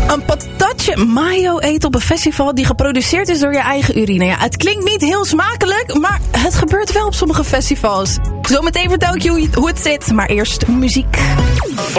Een patatje mayo eten op een festival die geproduceerd is door je eigen urine. Ja, het klinkt niet heel smakelijk, maar het gebeurt wel op sommige festivals. Zometeen vertel ik je hoe het zit, maar eerst muziek.